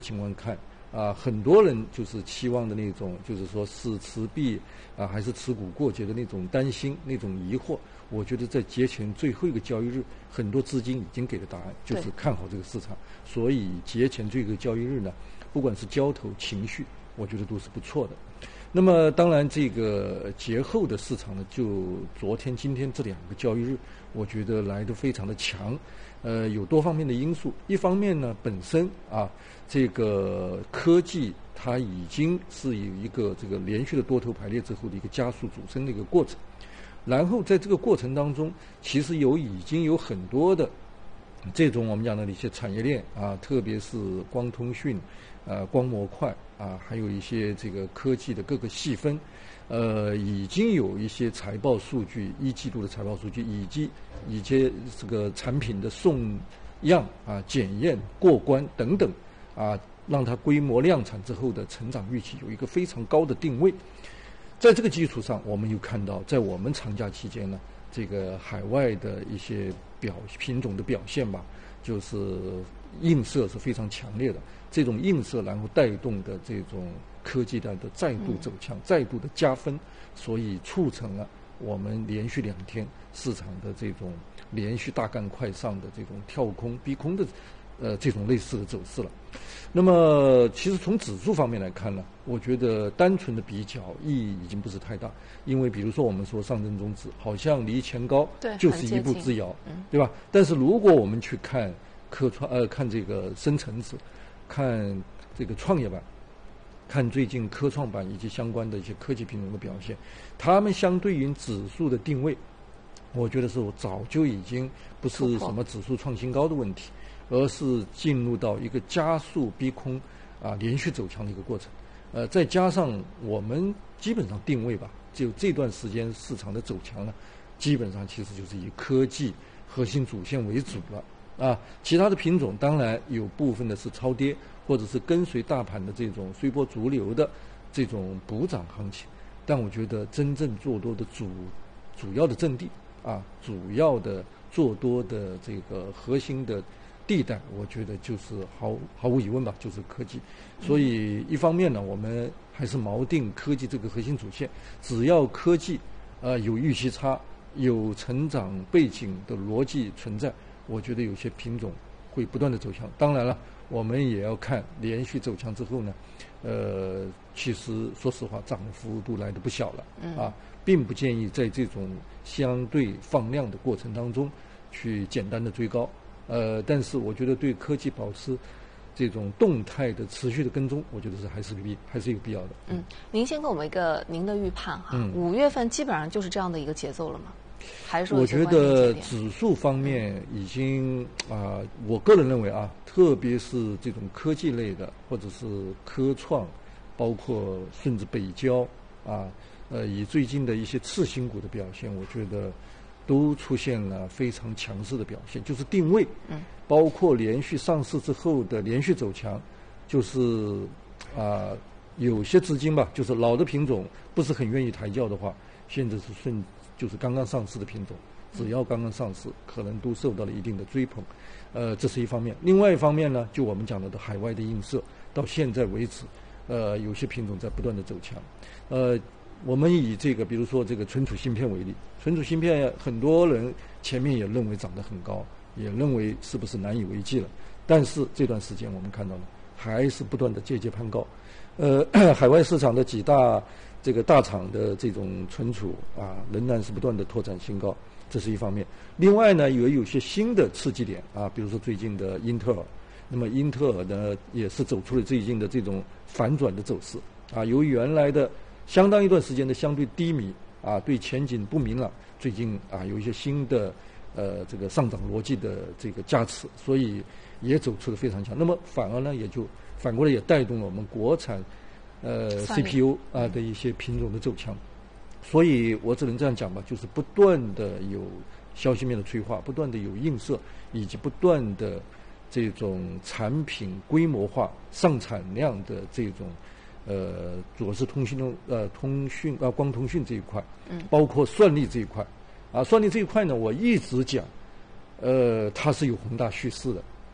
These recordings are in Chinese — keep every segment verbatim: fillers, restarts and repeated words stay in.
情况看啊，很多人就是期望的那种，就是说是持币啊还是持股过节的那种担心、那种疑惑。我觉得在节前最后一个交易日，很多资金已经给了答案，就是看好这个市场。所以节前这个交易日呢，不管是交投情绪，我觉得都是不错的。那么当然，这个节后的市场呢，就昨天、今天这两个交易日，我觉得来得非常的强。呃，有多方面的因素。一方面呢，本身啊，这个科技它已经是有一个这个连续的多头排列之后的一个加速主升的一个过程。然后在这个过程当中，其实有已经有很多的这种我们讲的一些产业链啊，特别是光通讯、呃光模块啊，还有一些这个科技的各个细分，呃，已经有一些财报数据，一季度的财报数据，以及以及这个产品的送样啊、检验过关等等啊，让它规模量产之后的成长预期有一个非常高的定位。在这个基础上，我们又看到，在我们长假期间呢，这个海外的一些表品种的表现吧，就是映射是非常强烈的。这种映射，然后带动的这种科技的的再度走强、嗯、再度的加分，所以促成了我们连续两天市场的这种连续大干快上的这种跳空逼空的呃这种类似的走势了。那么其实从指数方面来看呢，我觉得单纯的比较意义已经不是太大，因为比如说我们说上证综指好像离前高就是一步之遥，对吧？但是如果我们去看科创呃看这个深成指，看这个创业板，看最近科创板以及相关的一些科技品种的表现，他们相对于指数的定位，我觉得是我早就已经不是什么指数创新高的问题，而是进入到一个加速逼空啊连续走强的一个过程。呃，再加上我们基本上定位吧，就这段时间市场的走强呢，基本上其实就是以科技核心主线为主了。啊，其他的品种当然有部分的是超跌，或者是跟随大盘的这种随波逐流的这种补涨行情，但我觉得真正做多的主主要的阵地啊，主要的做多的这个核心的地带，我觉得就是毫毫无疑问吧，就是科技。所以一方面呢，我们还是锚定科技这个核心主线，只要科技呃有预期差、有成长背景的逻辑存在，我觉得有些品种会不断的走强。当然了，我们也要看连续走强之后呢，呃，其实说实话，涨幅度来得不小了，啊，并不建议在这种相对放量的过程当中去简单的追高。呃，但是我觉得对科技保持这种动态的持续的跟踪，我觉得是还是必还是有必要的。 嗯，您先给我们一个您的预判哈，嗯、五月份基本上就是这样的一个节奏了吗？还是说我觉得指数方面已经啊、呃，我个人认为啊，特别是这种科技类的，或者是科创，包括甚至北交啊，呃，以最近的一些次新股的表现，我觉得都出现了非常强势的表现，就是定位，嗯，包括连续上市之后的连续走强，就是啊、呃，有些资金吧，就是老的品种不是很愿意抬轿的话，现在是顺。就是刚刚上市的品种，只要刚刚上市，可能都受到了一定的追捧，呃，这是一方面。另外一方面呢，就我们讲到的海外的映射，到现在为止，呃，有些品种在不断的走强。呃，我们以这个，比如说这个存储芯片为例，存储芯片很多人前面也认为涨得很高，也认为是不是难以为继了。但是这段时间我们看到了，还是不断的节节攀高。呃，海外市场的几大。这个大厂的这种存储啊，仍然是不断的拓展新高，这是一方面。另外呢，也有些新的刺激点啊，比如说最近的英特尔，那么英特尔呢也是走出了最近的这种反转的走势啊，由于原来的相当一段时间的相对低迷啊，对前景不明朗，最近啊有一些新的呃这个上涨逻辑的这个加持，所以也走出了非常强。那么反而呢，也就反过来也带动了我们国产。呃 ，C P U 啊的一些品种的走强，所以我只能这样讲吧，就是不断的有消息面的催化，不断的有映射，以及不断的这种产品规模化、上产量的这种呃，主要是通讯的呃通讯啊光通讯这一块，嗯，包括算力这一块，啊，算力这一块呢，我一直讲，呃，它是有宏大叙事的。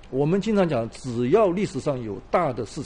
我们经常讲，只要历史上有大的市